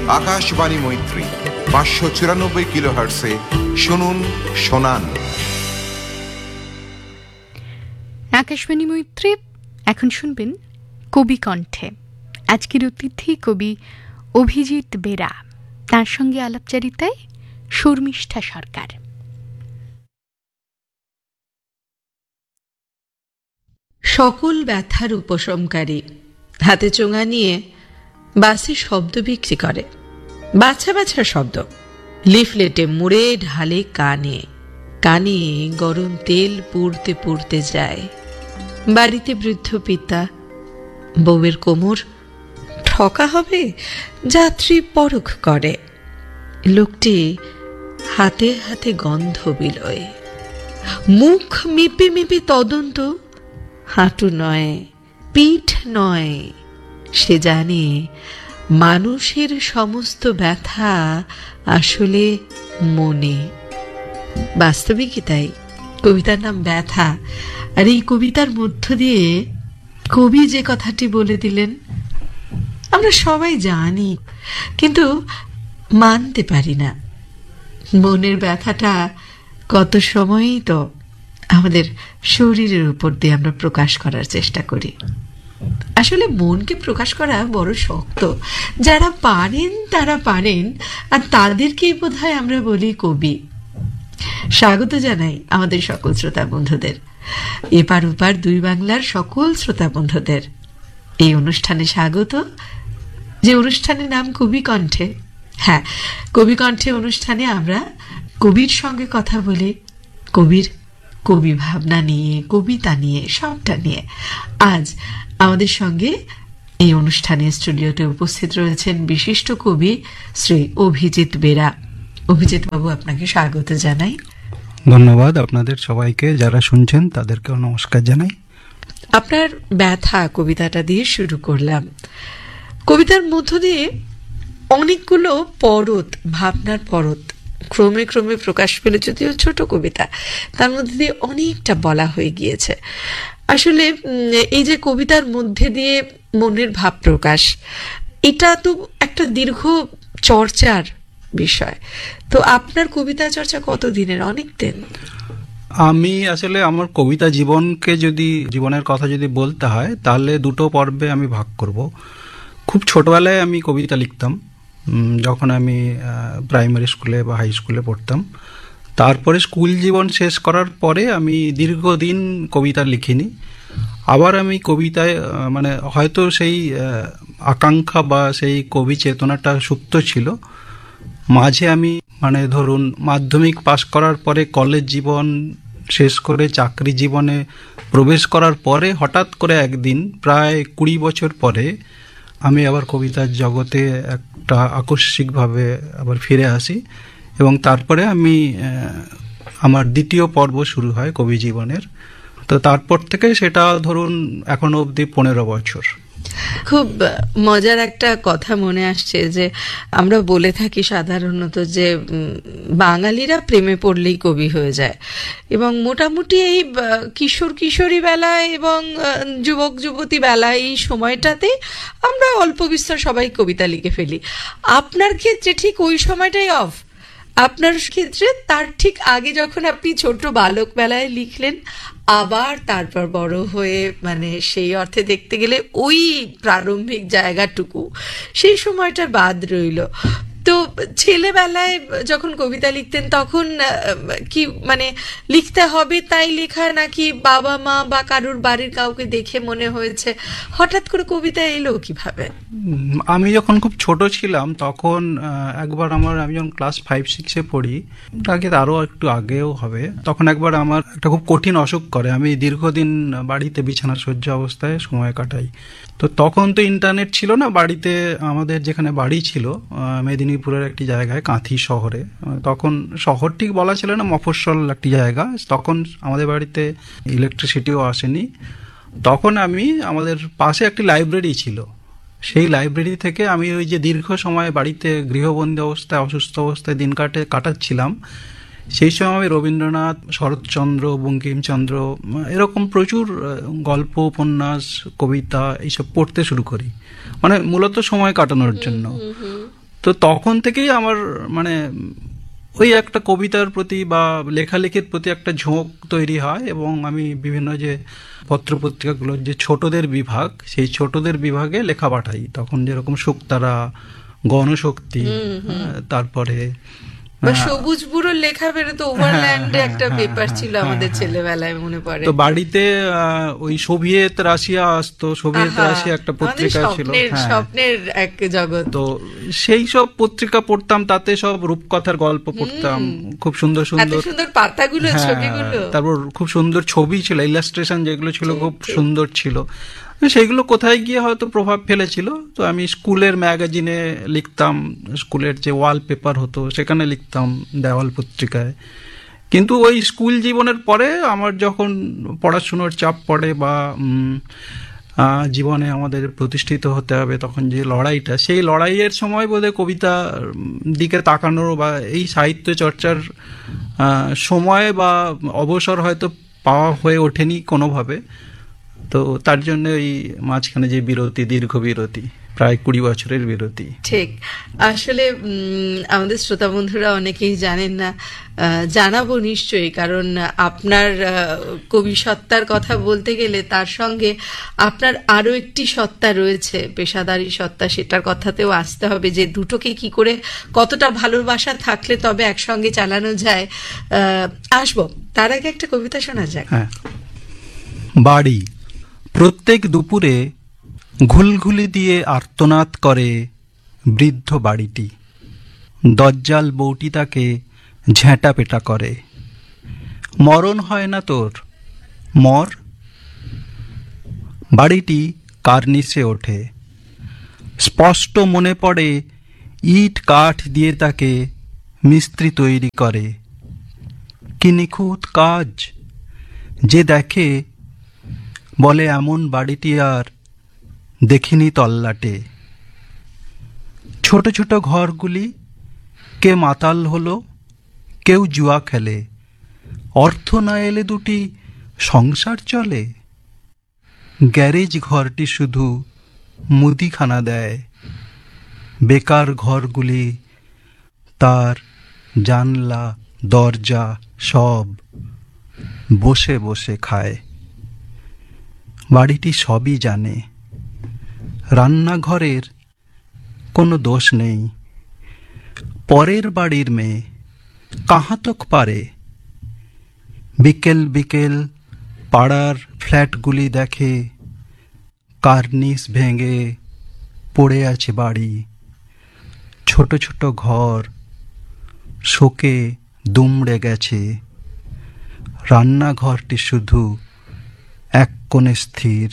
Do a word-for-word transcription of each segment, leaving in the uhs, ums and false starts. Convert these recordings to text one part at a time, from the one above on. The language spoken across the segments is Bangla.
আকাশবাণী মৈত্রী পাঁচশো চুরানব্বই কিলো হার্টসে শুনুন শোনান। আকাশবাণী মৈত্রী এখন শুনবেন কবি কণ্ঠে। আজকের অতিথি কবি অভিজিৎ বেরা, তার সঙ্গে আলাপচারিতায় শর্মিষ্ঠা সরকার। সকল ব্যথার উপশমকারী, হাতে চোঙা নিয়ে বাসে শব্দ বিক্রি করে, বাছা বাছা শব্দ, লিফলেটে মুড়ে ঢালে কানে কানে গরম তেল পুড়তে পুড়তে যায়। বাড়িতে বৃদ্ধ পিতা, বউয়ের কোমর ঠকা হবে, যাত্রী পরখ করে। লোকটি হাতে হাতে গন্ধ বিলয়, মুখ মিপি মিপি তদন্ত। হাঁটু নয়, পিঠ নয়, সে জানে মানুষের সমস্ত ব্যথা আসলে মনে। বাস্তবিকই তাই। কবিতার নাম ব্যথা, আর এই কবিতার মধ্য দিয়ে কবি যে কথাটি বলে দিলেন আমরা সবাই জানি, কিন্তু মানতে পারি না। মনের ব্যথাটা কত সময়ই তো আমাদের শরীরের উপর দিয়ে আমরা প্রকাশ করার চেষ্টা করি। আসলে মনকে প্রকাশ করা বড় শক্ত। যারা পারেন তারা পারেন, আর তাদেরকেই বোধহয় আমরা বলি কবি। স্বাগত জানাই আমাদের সকল শ্রোতা বন্ধুদের, এপার ওপার দুই বাংলার সকল শ্রোতা বন্ধুদের এই অনুষ্ঠানে স্বাগত, যে অনুষ্ঠানের নাম কবি কণ্ঠে। হ্যাঁ, কবি কণ্ঠে অনুষ্ঠানে আমরা কবির সঙ্গে কথা বলি, কবির কবি ভাবনা নিয়ে, কবিতা নিয়ে, সবটা নিয়ে। আজ আমাদের সঙ্গে এই অনুষ্ঠানে স্টুডিওতে উপস্থিত রয়েছেন বিশিষ্ট কবি শ্রী অভিজিৎ বেরা। অভিজিৎ বাবু, আপনাকে স্বাগত জানাই। ধন্যবাদ আপনাদের সবাইকে, যারা শুনছেন তাদেরকেও নমস্কার জানাই। আপনার ব্যথা কবিতাটা দিয়ে শুরু করলাম। কবিতার মধ্য দিয়ে অনেকগুলো পরত, ভাবনার পরত ক্রমে ক্রমে প্রকাশ পেল, যদিও ছোট কবিতা, তার মধ্যে দিয়ে অনেকটা বলা হয়ে গিয়েছে। আসলে এই যে কবিতার মধ্যে দিয়ে মনের ভাব প্রকাশ, এটা তো একটা দীর্ঘ চর্চার বিষয়। তো আপনার কবিতা চর্চা কতদিনের? অনেক দিন। আমি আসলে আমার কবিতা জীবনকে যদি জীবনের কথা যদি বলতে হয় তাহলে দুটো পর্বে আমি ভাগ করব। খুব ছোটবেলায় আমি কবিতা লিখতাম, যখন আমি প্রাইমারি স্কুলে বা হাই স্কুলে পড়তাম। তারপরে স্কুল জীবন শেষ করার পরে আমি দীর্ঘদিন কবিতা লিখিনি। আবার আমি কবিতায় মানে হয়তো সেই আকাঙ্ক্ষা বা সেই কবি চেতনাটা সুপ্ত ছিল। মাঝে আমি মানে ধরুন মাধ্যমিক পাশ করার পরে কলেজ জীবন শেষ করে চাকরি জীবনে প্রবেশ করার পরে হঠাৎ করে একদিন প্রায় কুড়ি বছর পরে আমি আবার কবিতার জগতে একটা আকস্মিকভাবে আবার ফিরে আসি, এবং তারপরে আমি আমার দ্বিতীয় পর্ব শুরু হয় কবি জীবনের। তো তারপর থেকে সেটা ধরুন এখনো অবধি পনেরো বছর। খুব মজার একটা কথা মনে আসছে যে আমরা বলে থাকি সাধারণত যে বাঙালিরা প্রেমে পড়লেই কবি হয়ে যায়, এবং মোটামুটি এই কিশোর কিশোরী বেলায় এবং যুবক যুবতী বেলায় এই সময়টাতে আমরা অল্প বিস্তর সবাই কবিতা লিখে ফেলি। আপনার ক্ষেত্রে ঠিক ওই সময়টাই অফ। আপনার ক্ষেত্রে তার ঠিক আগে যখন আপনি ছোট বালক বেলায় লিখলেন, আবার তারপর বড় হয়ে মানে সেই অর্থে দেখতে গেলে ওই প্রারম্ভিক জায়গাটুকু সেই সময়টা বাদ রইল। তো ছেলেবেলায় যখন কবিতা লিখতেন তখন কি মানে লিখতে হবে তাই লেখা, নাকি বাবা মা বা কারুর বাড়ির কাউকে দেখে মনে হয়েছে? হঠাৎ করে কবিতা এলো কিভাবে? আমি যখন খুব ছোট ছিলাম তখন একবার আমার, আমি যখন ক্লাস ফাইভ সিক্সে পড়ি, আগে আরও একটু আগেও হবে, তখন একবার আমার একটা খুব কঠিন অসুখ করে। আমি দীর্ঘদিন বাড়িতে বিছানা শয্যা অবস্থায় সময় কাটাই। তো তখন তো ইন্টারনেট ছিল না বাড়িতে। আমাদের যেখানে বাড়ি ছিল মেদিনীপুরের একটি জায়গায়, কাঁথি শহরে, তখন শহর ঠিক বলা ছিল না, মফস্বল একটি জায়গা। তখন আমাদের বাড়িতে ইলেকট্রিসিটিও আসেনি। তখন আমি, আমাদের পাশে একটি লাইব্রেরি ছিল, সেই লাইব্রেরি থেকে আমি ওই যে দীর্ঘ সময় বাড়িতে গৃহবন্দী অবস্থায় অসুস্থ অবস্থায় দিন কাটে কাটাচ্ছিলাম, সেই সময় আমি রবীন্দ্রনাথ, শরৎচন্দ্র, বঙ্কিমচন্দ্র এরকম প্রচুর গল্প, উপন্যাস, কবিতা এইসব পড়তে শুরু করি, মানে মূলত সময় কাটানোর জন্য। তো তখন থেকেই আমার মানে ওই একটা কবিতার প্রতি বা লেখালেখির প্রতি একটা ঝোঁক তৈরি হয়, এবং আমি বিভিন্ন যে পত্রপত্রিকাগুলোর যে ছোটদের বিভাগ, সেই ছোটদের বিভাগে লেখা পাঠাই। তখন যেরকম শুকতারা, গণশক্তি, তারপরে সবুজ বুড়োর লেখা বেরোতো, ওভারল্যান্ডে একটা পেপার ছিল আমাদের ছেলেবেলায়, মনে পড়ে। তো বাড়িতে ওই সোভিয়েত রাশিয়া আসতো, সোভিয়েত রাশিয়া একটা পত্রিকা ছিল, স্বপ্নের এক জগৎ। তো সেই সব পত্রিকা পড়তাম, তাতে সব রূপকথার গল্প পড়তাম, খুব সুন্দর সুন্দর সুন্দর পাতাগুলো, ছবিগুলো, তারপর খুব সুন্দর ছবি ছিল, ইলাস্ট্রেশন যেগুলো ছিল খুব সুন্দর ছিল। সেইগুলো কোথায় গিয়ে হয়তো প্রভাব ফেলেছিল। তো আমি স্কুলের ম্যাগাজিনে লিখতাম, স্কুলের যে ওয়ালপেপার হতো সেখানে লিখতাম, দেওয়াল পত্রিকায়। কিন্তু ওই স্কুল জীবনের পরে আমার যখন পড়াশুনোর চাপ পড়ে বা জীবনে আমাদের প্রতিষ্ঠিত হতে হবে, তখন যে লড়াইটা, সেই লড়াইয়ের সময় বোধহয় কবিতার দিকে তাকানোর বা এই সাহিত্য চর্চার সময় বা অবসর হয়তো পাওয়া হয়ে ওঠেনি কোনোভাবে। তো তার জন্য ওই মাঝখানে যে বিরতি, দীর্ঘ বিরতি, প্রায় কুড়ি বছরের বিরতি। ঠিক। আসলে আমাদের শ্রোতা বন্ধুরা অনেকেই জানেন না, জানাবো নিশ্চয়ই, কারণ আপনার কবি সত্তার কথা বলতে গেলে তার সঙ্গে আপনার আরো একটি সত্তা রয়েছে, পেশাদারি সত্তা, সেটার কথাতেও আসতে হবে, যে দুটোকে কি করে, কতটা ভালোবাসা থাকলে তবে একসঙ্গে চালানো যায়। আসবো, তার আগে একটা কবিতা শোনা যাক। হ্যাঁ। বাড়ি। প্রত্যেক দুপুরে ঘুলঘুলি দিয়ে আর্তনাদ করে বৃদ্ধ বাড়িটি। দজ্জাল বউটি তাকে ঝেঁটা পেটা করে। মরণ হয় না তোর, মর। বাড়িটি কার্নিশে ওঠে। স্পষ্ট মনে পড়ে ইট কাঠ দিয়ে তাকে মিস্ত্রি তৈরি করে। কি নিখুঁত কাজ! যে দেখে বলে এমন বাড়িটি আর দেখিনি তল্লাটে। ছোট ছোট ঘরগুলি, কে মাতাল হলো, কেউ জুয়া খেলে। অর্থ না এলে দুটি সংসার চলে। গ্যারেজ ঘরটি শুধু মুদিখানা দেয়। বেকার ঘরগুলি তার জানলা দরজা সব বসে বসে খায়। বাড়িটি সবই জানে। রান্নাঘরের কোনো দোষ নেই। পরের বাড়ির মেয়ে কাহাতক পারে। বিকেল বিকেল পাড়ার ফ্ল্যাটগুলি দেখে, কার্নিস ভেঙে পড়ে আছে বাড়ি। ছোট ছোট ঘর শোকে দুমড়ে গেছে। রান্নাঘরটি শুধু এক কোণে স্থির।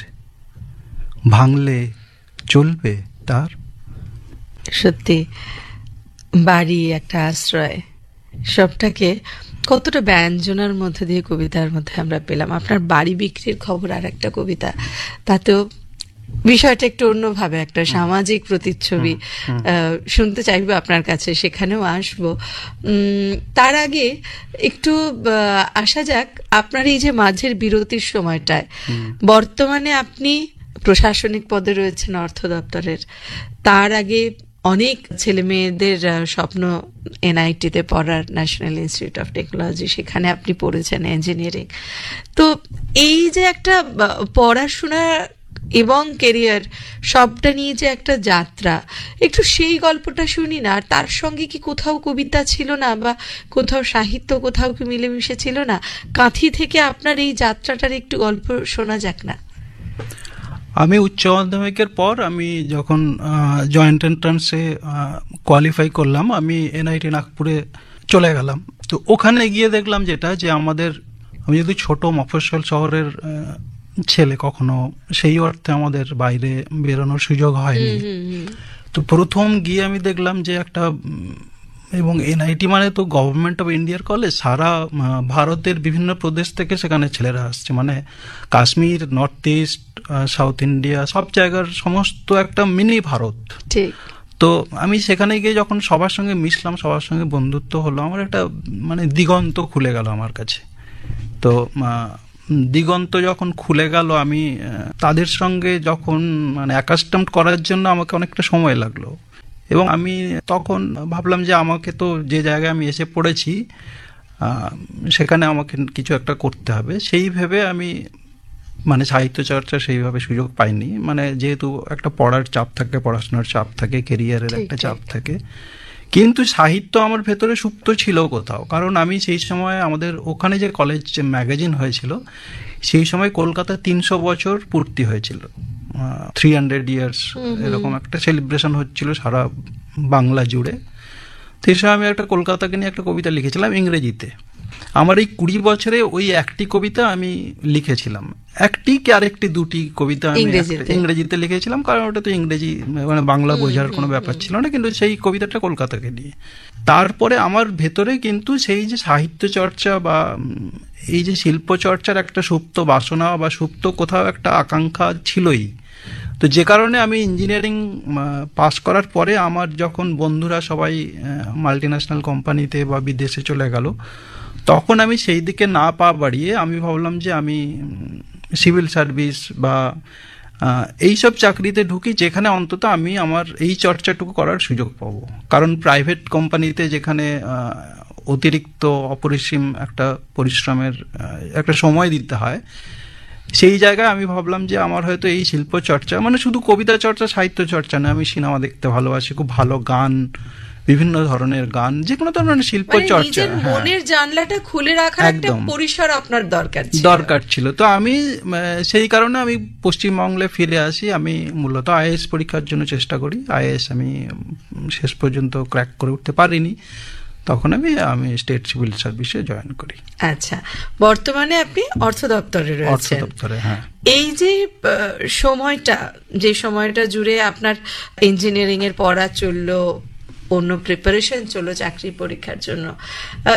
ভাঙলে চলবে তার? সত্যি, বাড়ি একটা আশ্রয়, সবটাকে কতটা ব্যঞ্জনার মধ্যে দিয়ে কবিতার মধ্যে আমরা পেলাম। আপনার বাড়ি বিক্রির খবর আর একটা কবিতা, তাতেও বিষয়টা একটু অন্যভাবে, একটা সামাজিক প্রতিচ্ছবি। শুনতে চাইবো আপনার কাছে, সেখানেও আসবো। তার আগে একটু আসা যাক আপনার এই যে মাঝের বিরতির সময়টায়। বর্তমানে আপনি প্রশাসনিক পদে রয়েছেন অর্থ দপ্তরের। তার আগে অনেক ছেলে মেয়েদের স্বপ্ন এনআইটিতে পড়ার, ন্যাশনাল ইনস্টিটিউট অফ টেকনোলজি, সেখানে আপনি পড়েছেন ইঞ্জিনিয়ারিং। তো এই যে একটা পড়াশোনা এবং কেরিয়ার, সবটা নিয়ে যে একটা যাত্রা, একটু সেই গল্পটা শুনি না। আর তার সঙ্গে কি কোথাও কবিতা ছিল না, বা কোথাও সাহিত্য কোথাও কি মিলেমিশে ছিল না? কাঁথি থেকে আপনার এই যাত্রাটার একটু গল্প শোনা যাক না। আমি উচ্চ মাধ্যমিকের পর আমি যখন জয়েন্ট এন্ট্রান্সে কোয়ালিফাই করলাম, আমি এনআইটি নাগপুরে চলে গেলাম। তো ওখানে গিয়ে দেখলাম যেটা, যে আমাদের, আমি যদি ছোট মফস্বল শহরের ছেলে, কখনো সেই অর্থে আমাদের বাইরে বেরোনোর সুযোগ হয়নি। তো প্রথম গিয়ে আমি দেখলাম যে একটা, এবং এনআইটি মানে তো গভর্নমেন্ট অফ ইন্ডিয়ার কলেজ, সারা ভারতের বিভিন্ন প্রদেশ থেকে সেখানে ছেলেরা আসছে, মানে Kashmir, north east, south India, সব জায়গার সমস্ত একটা মিনি ভারত। তো আমি সেখানে গিয়ে যখন সবার সঙ্গে মিশলাম, সবার সঙ্গে বন্ধুত্ব হলো, আমার একটা মানে দিগন্ত খুলে গেল আমার কাছে। তো দিগন্ত যখন খুলে গেল, আমি তাদের সঙ্গে যখন মানে অ্যাকাস্টমড করার জন্য আমাকে অনেকটা সময় লাগলো, এবং আমি তখন ভাবলাম যে আমাকে তো যে জায়গায় আমি এসে পড়েছি আহ, সেখানে আমাকে কিছু একটা করতে হবে। সেই ভেবে আমি মানে সাহিত্য চর্চা সেইভাবে সুযোগ পাইনি, মানে যেহেতু একটা পড়ার চাপ থাকে, পড়াশোনার চাপ থাকে, কেরিয়ারের ঠিক, একটা ঠিক। চাপ থাকে। কিন্তু সাহিত্য আমার ভেতরে সুপ্ত ছিল কোথাও, কারণ আমি সেই সময় আমাদের ওখানে যে কলেজ ম্যাগাজিন হয়েছিল, সেই সময় কলকাতা তিনশো বছর পূর্তি হয়েছিল, থ্রি হান্ড্রেড ইয়ার্স এরকম একটা সেলিব্রেশন হচ্ছিল সারা বাংলা জুড়ে। তো এই সময় আমি একটা কলকাতাকে নিয়ে একটা কবিতা লিখেছিলাম ইংরেজিতে। আমার এই কুড়ি বছরে ওই একটি কবিতা আমি লিখেছিলাম, একটি কি আরেকটি দুটি কবিতা আমি ইংরেজিতে? একটা ইংরেজিতে লিখেছিলাম, কারণ ওটা তো ইংরেজি মানে বাংলা বোঝার কোনো ব্যাপার ছিল না, কিন্তু সেই কবিতাটা কলকাতাকে নিয়ে। তারপরে আমার ভেতরে কিন্তু সেই যে সাহিত্য চর্চা বা উম, এই যে শিল্প চর্চার একটা সুপ্ত বাসনা বা সুপ্ত কোথাও একটা আকাঙ্ক্ষা ছিলই। তো যে কারণে আমি ইঞ্জিনিয়ারিং পাস করার পরে আমার যখন বন্ধুরা সবাই মাল্টি ন্যাশনাল কোম্পানিতে বা বিদেশে চলে গেল, তখন আমি সেই দিকে না পা বাড়িয়ে আমি ভাবলাম যে আমি সিভিল সার্ভিস বা আহ, এইসব চাকরিতে ঢুকি, যেখানে অন্তত আমি আমার এই চর্চাটুকু করার সুযোগ পাবো। কারণ প্রাইভেট কোম্পানিতে যেখানে আহ, অতিরিক্ত অপরিসীম একটা পরিশ্রমের আহ, একটা সময় দিতে হয়, সেই জায়গায় আমি ভাবলাম যে আমার হয়তো এই শিল্প চর্চা, মানে শুধু কবিতা চর্চা, সাহিত্য চর্চা না, আমি সিনেমা দেখতে ভালোবাসি, খুব ভালো গান, বিভিন্ন ধরনের গান, যে কোনো ধরনের শিল্প মানে চর্চা, নিজের হ্যাঁ, মনের জানলাটা খুলে রাখার একটা একদম। পরিসর আপনার দরকার ছিল। দরকার ছিল। তো আমি আহ, সেই কারণে আমি পশ্চিমবঙ্গে ফিরে আসি। আমি মূলত আইএএস পরীক্ষার জন্য চেষ্টা করি। আইএএস আমি উম, শেষ পর্যন্ত ক্র্যাক করে উঠতে পারিনি। তখন আমি আমি স্টেট সিভিল সার্ভিসে জয়েন করি, আচ্ছা, বর্তমানে আপনি অর্থ দপ্তরে অর্থ রয়েছেন। দপ্তরে। হ্যাঁ, এই যে আহ, সময়টা, যে সময়টা জুড়ে আপনার ইঞ্জিনিয়ারিং এর পড়া চললো, অন্য প্রিপারেশন চললো চাকরি পরীক্ষার জন্য, আহ,